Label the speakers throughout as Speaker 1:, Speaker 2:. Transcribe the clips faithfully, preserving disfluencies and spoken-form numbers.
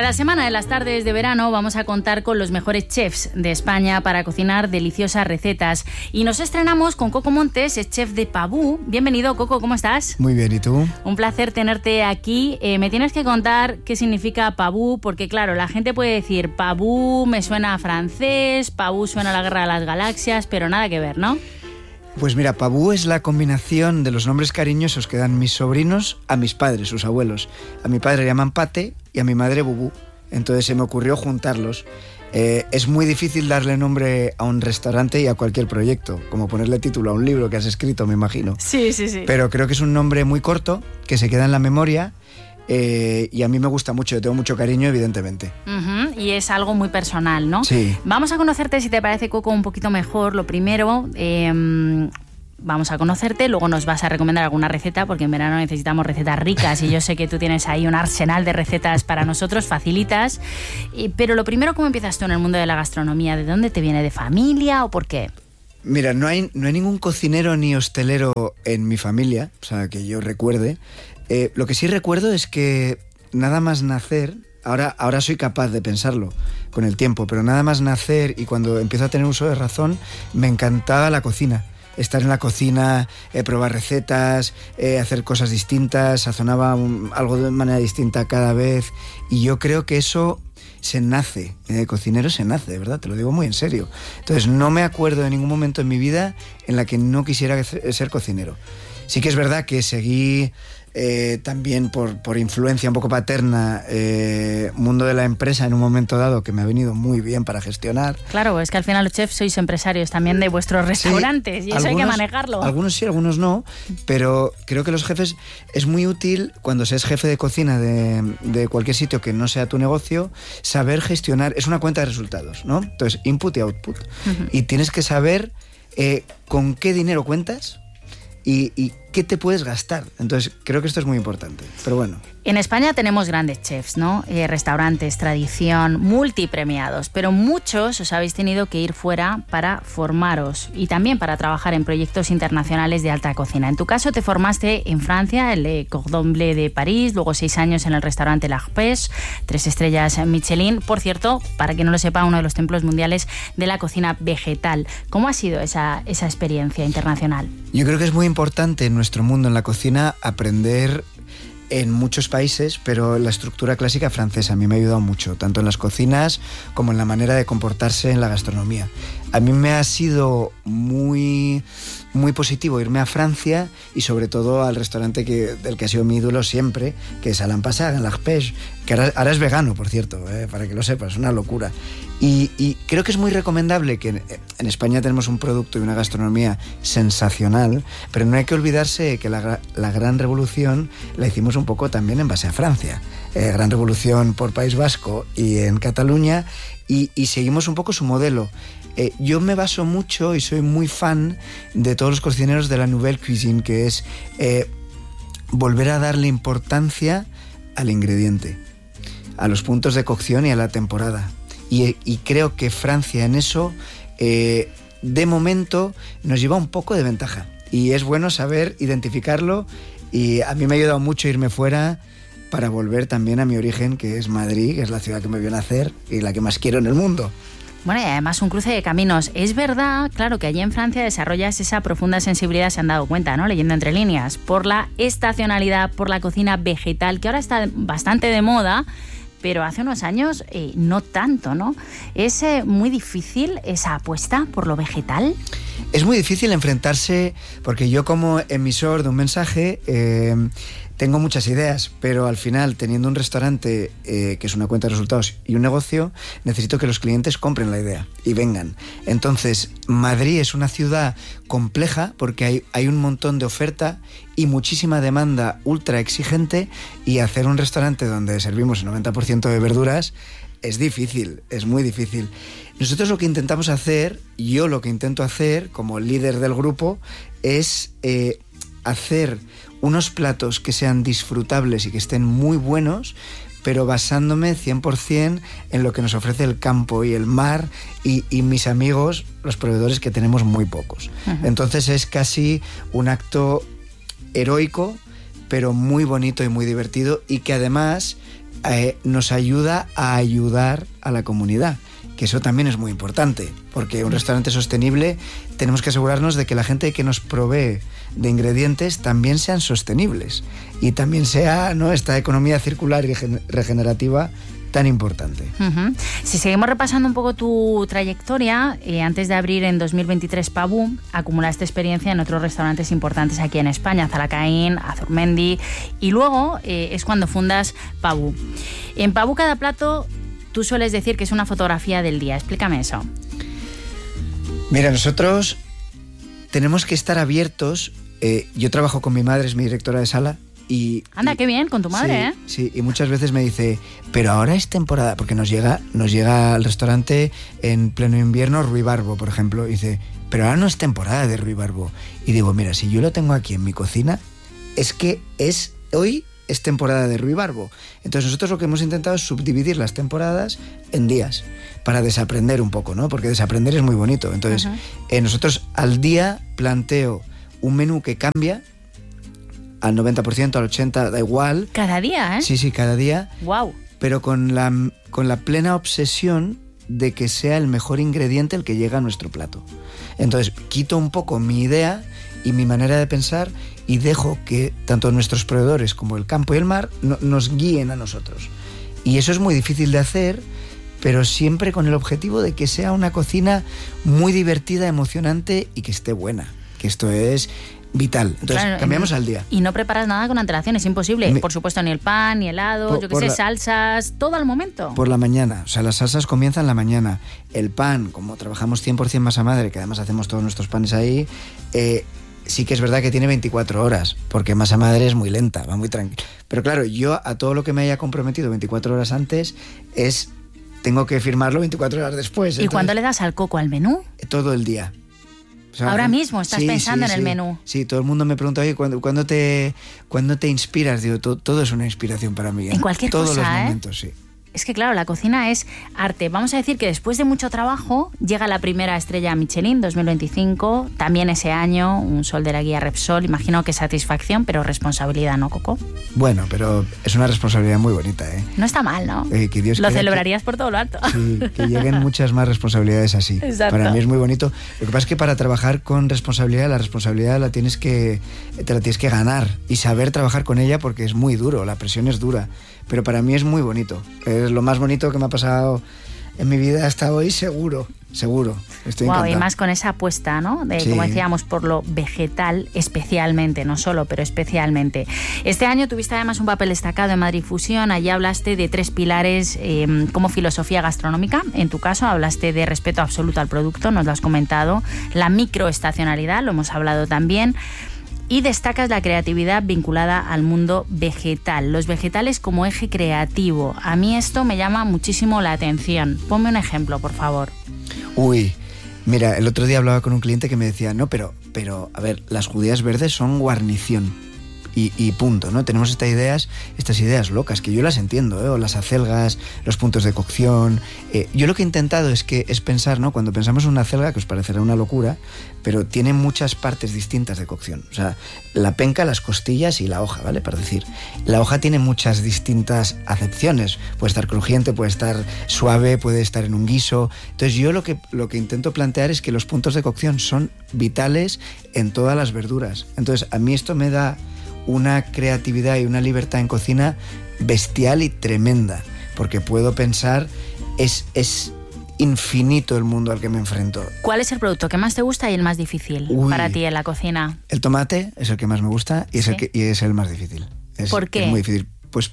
Speaker 1: Cada semana en las tardes de verano vamos a contar con los mejores chefs de España para cocinar deliciosas recetas. Y nos estrenamos con Coco Montes, es chef de Pavú. Bienvenido, Coco, ¿cómo estás?
Speaker 2: Muy bien, ¿y tú?
Speaker 1: Un placer tenerte aquí. Eh, me tienes que contar qué significa Pavú, porque claro, la gente puede decir Pavú me suena a francés, Pavú suena a la Guerra de las Galaxias, pero nada que ver, ¿no?
Speaker 2: Pues mira, Pavú es la combinación de los nombres cariñosos que dan mis sobrinos a mis padres, sus abuelos. A mi padre le llaman Pate y a mi madre Bubú. Entonces se me ocurrió juntarlos. Eh, es muy difícil darle nombre a un restaurante y a cualquier proyecto, como ponerle título a un libro que has escrito, me imagino.
Speaker 1: Sí, sí, sí.
Speaker 2: Pero creo que es un nombre muy corto, que se queda en la memoria. Eh, y a mí me gusta mucho, yo tengo mucho cariño, evidentemente.
Speaker 1: Uh-huh, y es algo muy personal, ¿no?
Speaker 2: Sí.
Speaker 1: Vamos a conocerte, si te parece, Coco, un poquito mejor. Lo primero, eh, vamos a conocerte, luego nos vas a recomendar alguna receta, porque en verano necesitamos recetas ricas y yo sé que tú tienes ahí un arsenal de recetas para nosotros, facilitas. Eh, pero lo primero, ¿cómo empiezas tú en el mundo de la gastronomía? ¿De dónde te viene? ¿De familia o por qué?
Speaker 2: Mira, no hay, no hay ningún cocinero ni hostelero en mi familia, o sea, que yo recuerde. Eh, lo que sí recuerdo es que nada más nacer, ahora, ahora soy capaz de pensarlo con el tiempo, pero nada más nacer y cuando empiezo a tener uso de razón, me encantaba la cocina. Estar en la cocina, eh, probar recetas, eh, hacer cosas distintas, sazonaba un, algo de manera distinta cada vez. Y yo creo que eso se nace, eh, cocinero se nace, de verdad, te lo digo muy en serio. Entonces no me acuerdo de ningún momento en mi vida en la que no quisiera ser cocinero. Sí que es verdad que seguí eh, también por, por influencia un poco paterna eh, mundo de la empresa en un momento dado que me ha venido muy bien para gestionar.
Speaker 1: Claro, es que al final los chefs sois empresarios también de vuestros restaurantes, sí, y eso algunos, hay que manejarlo.
Speaker 2: Algunos sí, algunos no, pero creo que los jefes es muy útil cuando seas jefe de cocina de, de cualquier sitio que no sea tu negocio, saber gestionar, es una cuenta de resultados, ¿no? Entonces, input y output. Uh-huh. Y tienes que saber eh, con qué dinero cuentas y, y qué te puedes gastar. Entonces, creo que esto es muy importante, pero bueno.
Speaker 1: En España tenemos grandes chefs, ¿no? Eh, restaurantes, tradición, multipremiados, pero muchos os habéis tenido que ir fuera para formaros y también para trabajar en proyectos internacionales de alta cocina. En tu caso te formaste en Francia, el Le Cordon Bleu de París, luego seis años en el restaurante L'Arpège, tres estrellas Michelin. Por cierto, para quien no lo sepa, uno de los templos mundiales de la cocina vegetal. ¿Cómo ha sido esa, esa experiencia internacional?
Speaker 2: Yo creo que es muy importante en nuestro mundo, en la cocina, aprender en muchos países, pero la estructura clásica francesa a mí me ha ayudado mucho, tanto en las cocinas como en la manera de comportarse en la gastronomía. A mí me ha sido muy, muy positivo irme a Francia y sobre todo al restaurante que, del que ha sido mi ídolo siempre, que es Alain Passage, en L'Arpège, que ahora, ahora es vegano, por cierto, eh, para que lo sepas, es una locura. Y, y creo que es muy recomendable que en, en España tenemos un producto y una gastronomía sensacional, pero no hay que olvidarse que la, la gran revolución la hicimos un poco también en base a Francia. Eh, gran revolución por País Vasco y en Cataluña, y, y seguimos un poco su modelo. Eh, yo me baso mucho y soy muy fan de todos los cocineros de la Nouvelle Cuisine, que es eh, volver a darle importancia al ingrediente, a los puntos de cocción y a la temporada. Y, y creo que Francia en eso, eh, de momento, nos lleva un poco de ventaja. Y es bueno saber identificarlo, y a mí me ha ayudado mucho irme fuera para volver también a mi origen, que es Madrid, que es la ciudad que me vio nacer y la que más quiero en el mundo.
Speaker 1: Bueno, y además un cruce de caminos. Es verdad, claro, que allí en Francia desarrollas esa profunda sensibilidad, se han dado cuenta, ¿no? Leyendo entre líneas, por la estacionalidad, por la cocina vegetal, que ahora está bastante de moda, pero hace unos años eh, no tanto, ¿no? ¿Es eh, muy difícil esa apuesta por lo vegetal?
Speaker 2: Es muy difícil enfrentarse, porque yo como emisor de un mensaje eh, tengo muchas ideas, pero al final, teniendo un restaurante eh, que es una cuenta de resultados y un negocio, necesito que los clientes compren la idea y vengan. Entonces, Madrid es una ciudad compleja porque hay, hay un montón de oferta y muchísima demanda ultra exigente, y hacer un restaurante donde servimos el noventa por ciento de verduras es difícil, es muy difícil. Nosotros lo que intentamos hacer, yo lo que intento hacer como líder del grupo, es eh, hacer unos platos que sean disfrutables y que estén muy buenos, pero basándome cien por ciento en lo que nos ofrece el campo y el mar y, y mis amigos, los proveedores, que tenemos muy pocos. Uh-huh. Entonces es casi un acto heroico, pero muy bonito y muy divertido, y que además eh, nos ayuda a ayudar a la comunidad, que eso también es muy importante, porque un restaurante sostenible tenemos que asegurarnos de que la gente que nos provee de ingredientes también sean sostenibles y también sea, ¿no?, esta economía circular y regenerativa tan importante.
Speaker 1: Uh-huh. Si seguimos repasando un poco tu trayectoria, eh, antes de abrir en dos mil veintitrés Pabú, acumulaste experiencia en otros restaurantes importantes aquí en España, Zalacaín, Azurmendi, y luego eh, es cuando fundas Pabú. En Pabú cada plato tú sueles decir que es una fotografía del día. Explícame eso.
Speaker 2: Mira, nosotros tenemos que estar abiertos. Eh, yo trabajo con mi madre, es mi directora de sala. Y,
Speaker 1: Anda,
Speaker 2: y,
Speaker 1: qué bien, con tu madre,
Speaker 2: sí,
Speaker 1: ¿eh?
Speaker 2: Sí, y muchas veces me dice, pero ahora es temporada, porque nos llega, nos llega al restaurante en pleno invierno ruibarbo, por ejemplo, y dice, pero ahora no es temporada de ruibarbo. Y digo, mira, si yo lo tengo aquí en mi cocina, es que es hoy es temporada de ruibarbo. Entonces nosotros lo que hemos intentado es subdividir las temporadas en días, para desaprender un poco, ¿no? Porque desaprender es muy bonito. Entonces, uh-huh. eh, nosotros al día planteo un menú que cambia, al noventa por ciento, al ochenta por ciento, da igual.
Speaker 1: Cada día, ¿eh?
Speaker 2: Sí, sí, cada día.
Speaker 1: Wow.
Speaker 2: Pero con la, con la plena obsesión de que sea el mejor ingrediente el que llega a nuestro plato. Entonces, quito un poco mi idea y mi manera de pensar y dejo que tanto nuestros proveedores como el campo y el mar no, nos guíen a nosotros. Y eso es muy difícil de hacer, pero siempre con el objetivo de que sea una cocina muy divertida, emocionante y que esté buena. Que esto es vital. Entonces, claro, cambiamos al día.
Speaker 1: Y no preparas nada con antelación, es imposible.
Speaker 2: Me,
Speaker 1: por supuesto, ni el pan, ni helado, por, yo qué sé, la, salsas, todo al momento.
Speaker 2: Por la mañana. O sea, las salsas comienzan la mañana. El pan, como trabajamos cien por ciento masa madre, que además hacemos todos nuestros panes ahí, eh, sí que es verdad que tiene veinticuatro horas, porque masa madre es muy lenta, va muy tranquila. Pero claro, yo a todo lo que me haya comprometido veinticuatro horas antes, es tengo que firmarlo veinticuatro horas después.
Speaker 1: ¿Y entonces, cuándo le das al coco al menú?
Speaker 2: Todo el día.
Speaker 1: O sea, ahora mismo estás sí, pensando
Speaker 2: sí,
Speaker 1: en el
Speaker 2: sí.
Speaker 1: menú.
Speaker 2: Sí, todo el mundo me pregunta, oye, ¿cuándo, ¿cuándo, te, ¿cuándo te inspiras? Digo, todo, todo es una inspiración para mí.
Speaker 1: En, en cualquier
Speaker 2: todos
Speaker 1: cosa,
Speaker 2: los
Speaker 1: ¿eh?
Speaker 2: momentos, sí.
Speaker 1: Es que claro, la cocina es arte. Vamos a decir que después de mucho trabajo llega la primera estrella Michelin dos mil veinticinco. También ese año un sol de la guía Repsol. Imagino que satisfacción, pero responsabilidad, ¿no, Coco?
Speaker 2: Bueno, pero es una responsabilidad muy bonita, ¿eh?
Speaker 1: No está mal, ¿no?
Speaker 2: Eh, que Dios
Speaker 1: lo celebrarías que, por todo lo alto.
Speaker 2: Sí, que lleguen muchas más responsabilidades así.
Speaker 1: Exacto.
Speaker 2: Para mí es muy bonito. Lo que pasa es que para trabajar con responsabilidad, la responsabilidad la tienes que, te la tienes que ganar y saber trabajar con ella, porque es muy duro, la presión es dura. Pero para mí es muy bonito. Es lo más bonito que me ha pasado en mi vida hasta hoy, seguro, seguro. Estoy
Speaker 1: wow,
Speaker 2: encantado.
Speaker 1: Y más con esa apuesta, ¿no? De,
Speaker 2: sí.
Speaker 1: Como decíamos, por lo vegetal especialmente, no solo, pero especialmente. Este año tuviste además un papel destacado en Madrid Fusión. Allí hablaste de tres pilares eh, como filosofía gastronómica. En tu caso hablaste de respeto absoluto al producto, nos lo has comentado. La microestacionalidad, lo hemos hablado también. Y destacas la creatividad vinculada al mundo vegetal, los vegetales como eje creativo. A mí esto me llama muchísimo la atención. Ponme un ejemplo, por favor.
Speaker 2: Uy, mira, el otro día hablaba con un cliente que me decía, no, pero, pero a ver, las judías verdes son guarnición. Y, y punto, ¿no? Tenemos estas ideas, estas ideas locas, que yo las entiendo, ¿eh? O las acelgas, los puntos de cocción. Eh, yo lo que he intentado es que es pensar, ¿no? Cuando pensamos en una acelga, que os parecerá una locura, pero tiene muchas partes distintas de cocción. O sea, la penca, las costillas y la hoja, ¿vale? Para decir, la hoja tiene muchas distintas acepciones. Puede estar crujiente, puede estar suave, puede estar en un guiso. Entonces yo lo que, lo que intento plantear es que los puntos de cocción son vitales en todas las verduras. Entonces a mí esto me da una creatividad y una libertad en cocina bestial y tremenda, porque puedo pensar, es, es infinito el mundo al que me enfrento.
Speaker 1: ¿Cuál es el producto que más te gusta y el más difícil Uy, para ti en la cocina?
Speaker 2: El tomate es el que más me gusta y es, ¿Sí? el, que, y es el más difícil. Es,
Speaker 1: ¿Por qué?
Speaker 2: Es muy difícil. Pues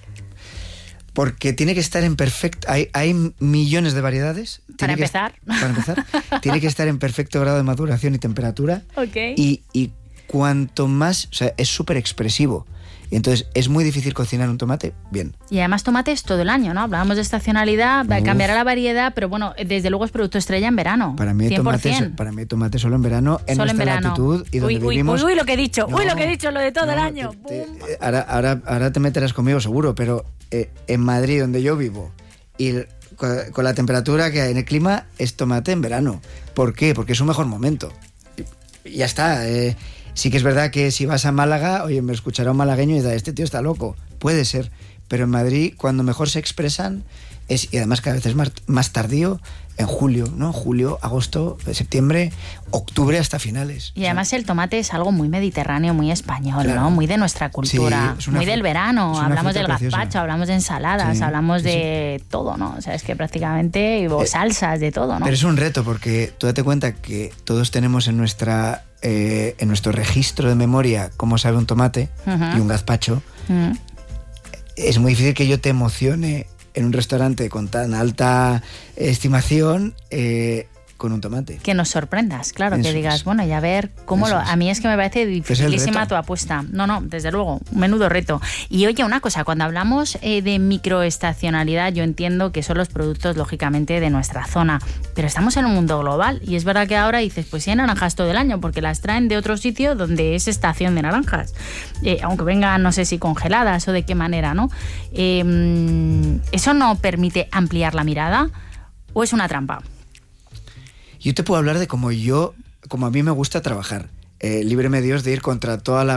Speaker 2: porque tiene que estar en perfecto... Hay, hay millones de variedades.
Speaker 1: Para empezar.
Speaker 2: Que, para empezar. Tiene que estar en perfecto grado de maduración y temperatura.
Speaker 1: Okay.
Speaker 2: Y... y cuanto más, o sea, es súper expresivo. Y entonces es muy difícil cocinar un tomate bien.
Speaker 1: Y además tomates todo el año, ¿no? Hablábamos de estacionalidad, Uf. cambiará la variedad, pero bueno, desde luego es producto estrella en verano.
Speaker 2: Para mí tomate, para mí tomate solo en verano, en
Speaker 1: solo
Speaker 2: nuestra
Speaker 1: en verano.
Speaker 2: latitud y donde
Speaker 1: uy,
Speaker 2: vivimos.
Speaker 1: Uy, uy, lo que he dicho,
Speaker 2: no,
Speaker 1: uy, lo que he dicho, lo de todo
Speaker 2: no,
Speaker 1: el año.
Speaker 2: Te, te, ahora, ahora, ahora te meterás conmigo seguro, pero eh, en Madrid, donde yo vivo, y con, con la temperatura que hay en el clima, es tomate en verano. ¿Por qué? Porque es un mejor momento. Y ya está, eh. Sí que es verdad que si vas a Málaga, oye, me escuchará un malagueño y dirá, este tío está loco. Puede ser, pero en Madrid cuando mejor se expresan es, y además cada vez es más, más tardío, en julio, ¿no? Julio, agosto, septiembre, octubre hasta finales.
Speaker 1: Y además el tomate es algo muy mediterráneo, muy español, claro. ¿no? Muy de nuestra cultura, sí, muy del verano. Hablamos del gazpacho, preciosa. Hablamos de ensaladas, sí, sí, de sí. todo, ¿no? O sea, es que prácticamente, o eh, salsas, de todo, ¿no?
Speaker 2: Pero es un reto porque tú date cuenta que todos tenemos en nuestra eh, en nuestro registro de memoria cómo sabe un tomate uh-huh. y un gazpacho. Uh-huh. Es muy difícil que yo te emocione en un restaurante con tan alta estimación eh, con un tomate.
Speaker 1: Que nos sorprendas, claro, Eso que digas, es. bueno, y a ver cómo Eso lo... Es. A mí es que me parece dificilísima tu apuesta. No, no, desde luego, menudo reto. Y oye, una cosa, cuando hablamos eh, de microestacionalidad, yo entiendo que son los productos, lógicamente, de nuestra zona, pero estamos en un mundo global y es verdad que ahora dices, pues sí hay naranjas todo el año, porque las traen de otro sitio donde es estación de naranjas. Eh, aunque vengan, no sé si congeladas o de qué manera, ¿no? Eh, ¿Eso no permite ampliar la mirada o es una trampa?
Speaker 2: Yo te puedo hablar de cómo yo, como a mí me gusta trabajar. Eh, líbreme Dios de ir contra toda la